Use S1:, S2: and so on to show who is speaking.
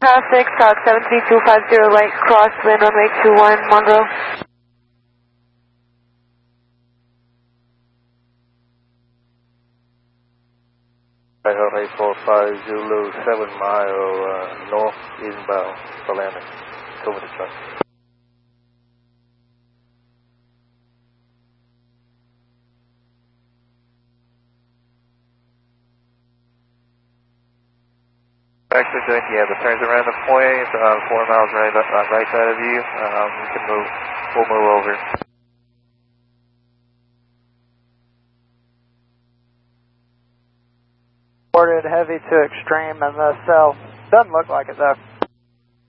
S1: Traffic, South 73250, right crosswind, runway 21, Monroe.
S2: Echo 845 Zulu, 7 mile north, eastbound, for landing. 2 minutes truck. Actually, good. Yeah, the turns around the point, 4 miles right side of you. We can move. We'll move over.
S3: Reported heavy to extreme in the south. Doesn't look like it though.